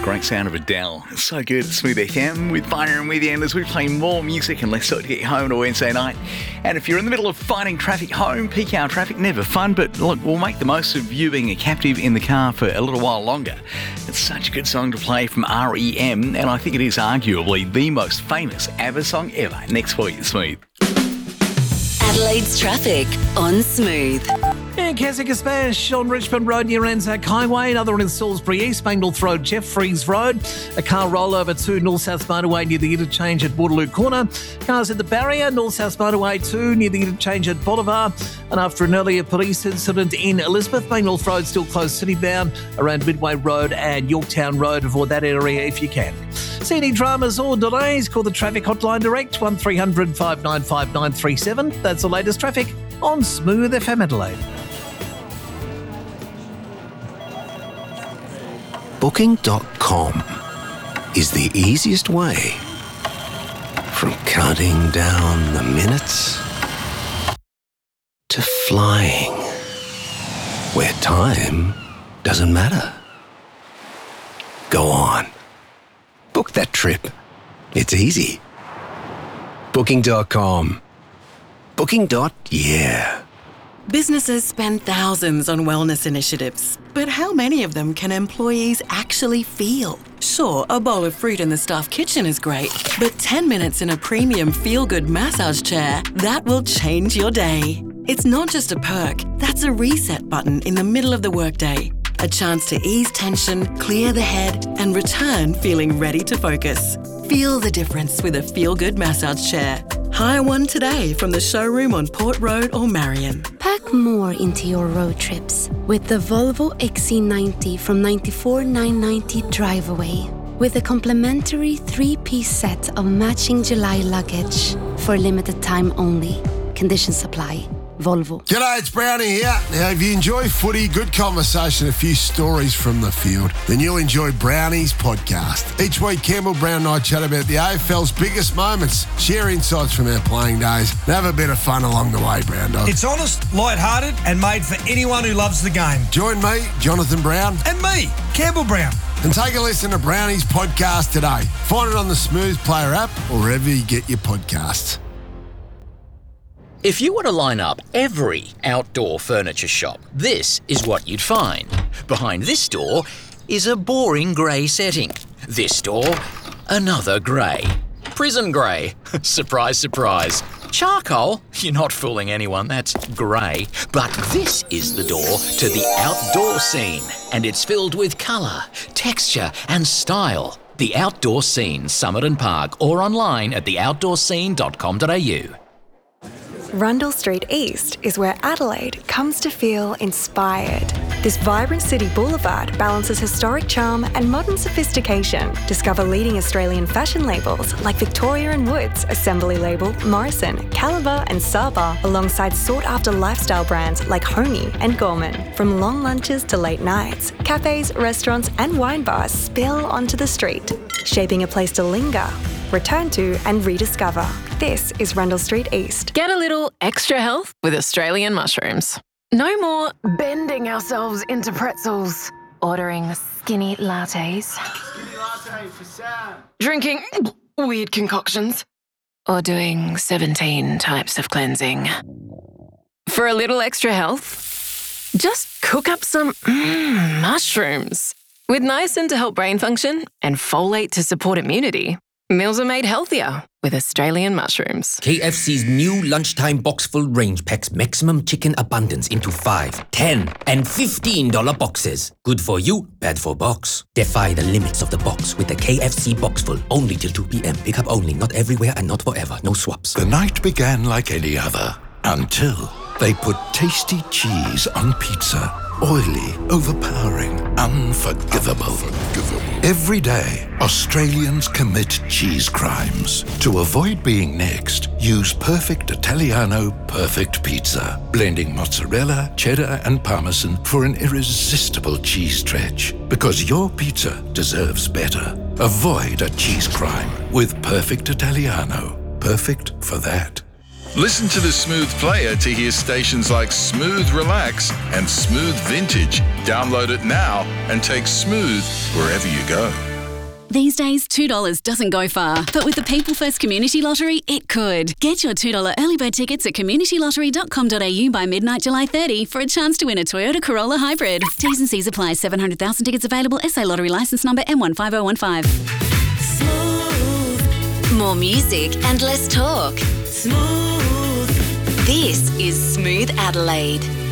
Great sound of Adele. It's so good. Smooth FM with Byron and with you, and as we play more music and less so to get you home on a Wednesday night. And if you're in the middle of fighting traffic home, peak hour traffic, never fun, but look, we'll make the most of you being a captive in the car for a little while longer. It's such a good song to play from R.E.M., and I think it is arguably the most famous ABBA song ever. Next for you, Smooth. Adelaide's traffic on Smooth. And Keswick Smash on Richmond Road near Anzac Highway. Another one in Salisbury East, Main North Road, Jeffreys Road. A car rollover to North-South Motorway near the interchange at Waterloo Corner. Cars at the barrier, North-South Motorway 2 near the interchange at Bolivar. And after an earlier police incident in Elizabeth, Main North Road still closed city-bound around Midway Road and Yorktown Road. Avoid that area if you can. See any dramas or delays? Call the traffic hotline direct, 1300 595 937. That's the latest traffic on Smooth FM Adelaide. Booking.com is the easiest way from counting down the minutes to flying, where time doesn't matter. Go on. Book that trip. It's easy. Booking.com. Booking.yeah. Businesses spend thousands on wellness initiatives, but how many of them can employees actually feel? Sure, a bowl of fruit in the staff kitchen is great, but 10 minutes in a premium feel-good massage chair, that will change your day. It's not just a perk, that's a reset button in the middle of the workday. A chance to ease tension, clear the head, and return feeling ready to focus. Feel the difference with a feel-good massage chair. Hire one today from the showroom on Port Road or Marion. Pack more into your road trips with the Volvo XC90 from $94,990 drive away. With a complimentary 3-piece set of matching July luggage for limited time only. Conditions apply. Volvo. G'day, it's Brownie here. Now, if you enjoy footy, good conversation, a few stories from the field, then you'll enjoy Brownie's podcast. Each week, Campbell Brown and I chat about the AFL's biggest moments, share insights from our playing days, and have a bit of fun along the way, Brown Dog. It's honest, light-hearted, and made for anyone who loves the game. Join me, Jonathan Brown. And me, Campbell Brown. And take a listen to Brownie's podcast today. Find it on the Smooth Player app or wherever you get your podcasts. If you were to line up every outdoor furniture shop, this is what you'd find. Behind this door is a boring grey setting. This door, another grey. Prison grey. Surprise, surprise. Charcoal? You're not fooling anyone, that's grey. But this is the door to the outdoor scene, and it's filled with colour, texture and style. The Outdoor Scene, Summit and Park, or online at theoutdoorscene.com.au. Rundle Street East is where Adelaide comes to feel inspired. This vibrant city boulevard balances historic charm and modern sophistication. Discover leading Australian fashion labels like Victoria & Woods, Assembly Label, Morrison, Caliber and Saba, alongside sought-after lifestyle brands like Homey and Gorman. From long lunches to late nights, cafes, restaurants and wine bars spill onto the street, shaping a place to linger, return to and rediscover. This is Rundle Street East. Get a little extra health with Australian mushrooms. No more bending ourselves into pretzels, ordering skinny lattes, Skinny latte for Sam. drinking weird concoctions, or doing 17 types of cleansing. For a little extra health, just cook up some mushrooms. With niacin to help brain function and folate to support immunity, meals are made healthier with Australian mushrooms. KFC's new lunchtime box-full range packs maximum chicken abundance into 5, 10 and $15 boxes. Good for you, bad for box. Defy the limits of the box with the KFC box-full. Only till 2 p.m. Pick up only, not everywhere and not forever. No swaps. The night began like any other until they put tasty cheese on pizza. Oily, overpowering, unforgivable. Every day, Australians commit cheese crimes. To avoid being next, use Perfect Italiano Perfect Pizza, blending mozzarella, cheddar and parmesan for an irresistible cheese stretch. Because your pizza deserves better. Avoid a cheese crime with Perfect Italiano. Perfect for that. Listen to the Smooth Player to hear stations like Smooth Relax and Smooth Vintage. Download it now and take Smooth wherever you go. These days, $2 doesn't go far, but with the People First Community Lottery, it could. Get your $2 early bird tickets at communitylottery.com.au by midnight July 30 for a chance to win a Toyota Corolla Hybrid. T's and C's apply. 700,000 tickets available. SA Lottery licence number M15015. More music and less talk. Smooth. This is Smooth Adelaide.